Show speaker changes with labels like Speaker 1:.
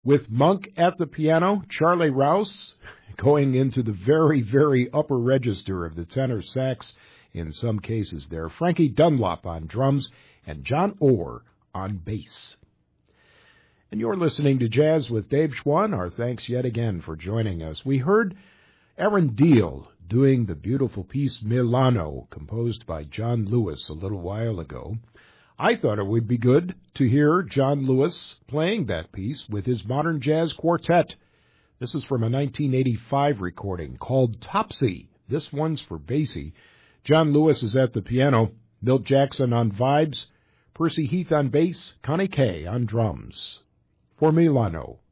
Speaker 1: With Monk at the piano, Charlie Rouse going into the very, very upper register of the tenor sax in some cases there, Frankie Dunlop on drums, and John Orr on bass. And you're listening to Jazz with Dave Schwann. Our thanks yet again for joining us. We heard Aaron Deal doing the beautiful piece Milano, composed by John Lewis a little while ago. I thought it would be good to hear John Lewis playing that piece with his modern jazz quartet. This is from a 1985 recording called Topsy. This one's for Basie. John Lewis is at the piano, Milt Jackson on vibes, Percy Heath on bass, Connie Kay on drums. For Milano.